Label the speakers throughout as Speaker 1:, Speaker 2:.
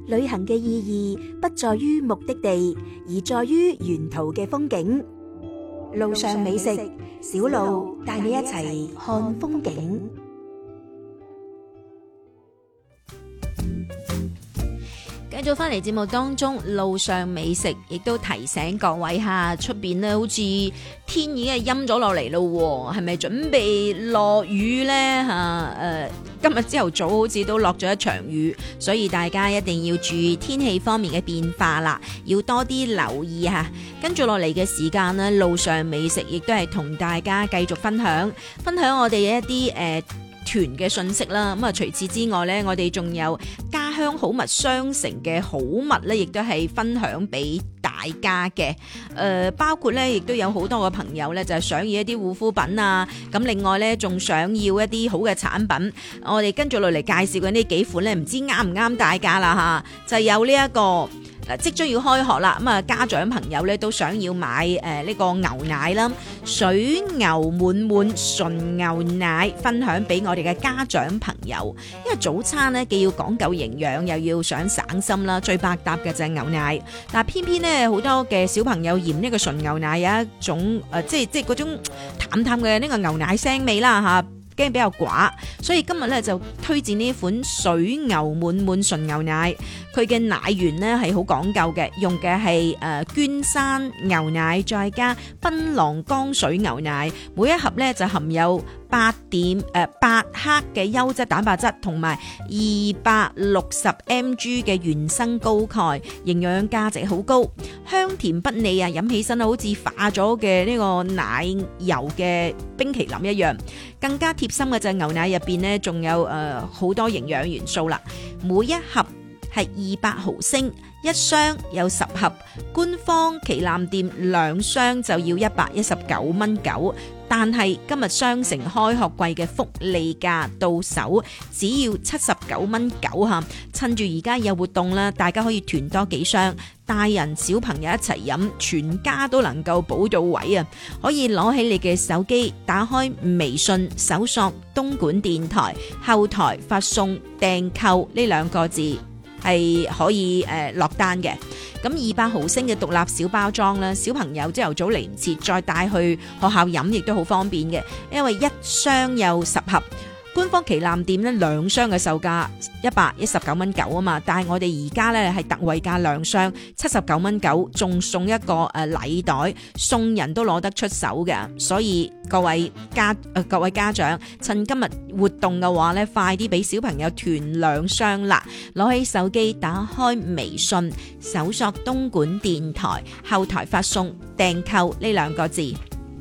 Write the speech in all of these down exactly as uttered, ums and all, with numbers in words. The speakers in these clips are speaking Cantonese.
Speaker 1: 旅行嘅意義不在於目的地，而在於沿途嘅風景。路上美食，小路帶你一齊看風景。
Speaker 2: 繼續翻嚟節目當中，路上美食亦都提醒各位吓，出邊咧好似天已經係陰咗落嚟咯，係咪準備落雨呢？吓、啊？誒、呃，今日朝頭早好似都落咗一場雨，所以大家一定要注意天氣方面嘅變化啦，要多啲留意吓。跟住落嚟嘅時間呢，路上美食亦都係同大家繼續分享，分享我哋嘅一啲誒。呃團嘅信息啦，咁啊除此之外咧，我哋仲有家鄉好物商城嘅好物咧，亦都係分享俾大家嘅。誒、呃，包括咧，亦都有好多個朋友咧，就係想要一啲護膚品啊，咁另外咧，仲想要一啲好嘅產品。我哋跟住落嚟介紹嘅呢幾款咧，唔知啱唔啱大家啦吓，就有呢、這、一個。即將要開學啦，咁啊家長朋友咧都想要買誒呢個牛奶啦，水牛滿滿純牛奶，分享俾我哋嘅家長朋友。因為早餐咧既要講究營養，又要想省心啦，最百搭嘅就係牛奶。但係偏偏咧好多嘅小朋友嫌呢個純牛奶有一種誒、呃，即係即係嗰種淡淡嘅呢個牛奶腥味啦嚇。驚比較寡，所以今日咧就推薦呢款水牛滿滿純牛奶。佢嘅奶源呢係好講究嘅，用嘅係誒娟山牛奶再加檳榔江水牛奶，每一盒咧就含有八點誒八克嘅優質蛋白質，同埋二百六十 milligrams 嘅原生高鈣，營養價值好高，香甜不膩啊！飲起身好似化咗嘅呢個奶油嘅冰淇淋一樣。更加貼心嘅就係牛奶入邊呢，仲有誒好多營養元素啦。每一盒係二百毫升，一箱有十盒，官方旗艦店兩箱就要一百一十九蚊九。但係今日商城開學季嘅福利價到手，只要七十九蚊九吓。趁住而家有活動啦，大家可以團多幾箱，大人小朋友一齊飲，全家都能夠補到位啊！可以攞起你嘅手機，打開微信，搜索東莞電台，後台發送訂購呢兩個字，係可以誒落單嘅。咁二百毫升嘅獨立小包裝啦，小朋友朝頭早嚟唔切，再帶去學校飲亦都好方便嘅，因為一箱有十盒。官方旗艦店咧兩箱嘅售價一百一十九蚊九啊嘛，但係我哋而家咧係特惠價兩箱七十九蚊九，仲送一個誒禮袋，送人都攞得出手嘅，所以各位家誒、呃、各位家長趁今日活動嘅話咧，快啲俾小朋友團兩箱啦！攞起手機，打開微信，搜索東莞電台，後台發送訂購呢兩個字。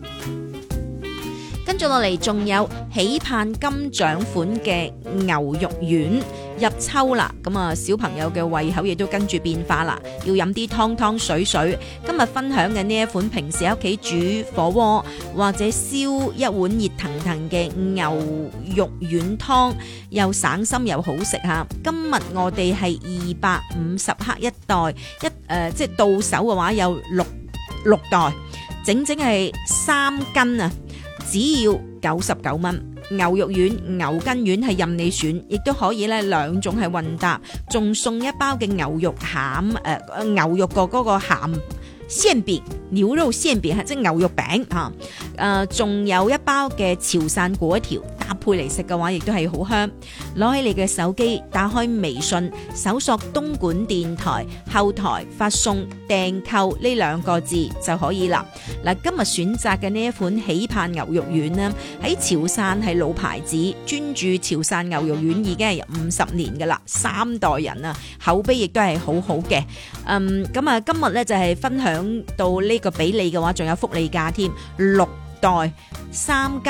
Speaker 2: 跟住落嚟，仲有喜盼金獎款嘅牛肉丸入秋啦，咁啊小朋友嘅胃口亦都跟住變化啦，要飲啲湯湯水水。今日分享嘅呢一款，平時喺屋企煮火鍋或者燒一碗熱騰騰嘅牛肉丸湯，又省心又好食吓。今日我哋係二百五十克一袋，一誒、呃、即係到手嘅話有六六袋，整整係三斤啊！只要九十九蚊，牛肉丸、牛筋丸係任你選，亦都可以咧兩種係混搭，仲送一包嘅牛肉餡誒、呃、牛肉個嗰個餡餡餅，牛肉餡餅係即係牛肉餅嚇，誒仲有一包嘅潮汕粿條搭配嚟食嘅話，亦都係好香。攞起你嘅手機，打開微信，搜索東莞電台，後台發送訂購呢兩個字就可以啦。嗱，今日選擇嘅呢一款喜盼牛肉丸呢，喺潮汕係老牌子，專注潮汕牛肉丸已經係五十年噶啦，三代人啊，口碑亦都係好好嘅。嗯，咁啊，今日咧就係分享到呢個俾你嘅話，仲有福利價添，六袋三斤。